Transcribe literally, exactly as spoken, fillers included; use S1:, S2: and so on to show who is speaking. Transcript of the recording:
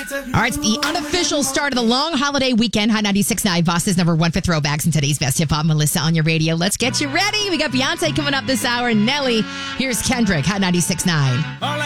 S1: All right, it's the unofficial start of the long holiday weekend. Hot ninety-six point nine, Boston's number one for throwbacks in today's best hip hop. Melissa on your radio. Let's get you ready. We got Beyonce coming up this hour. Nelly. Here's Kendrick. Hot ninety-six point nine.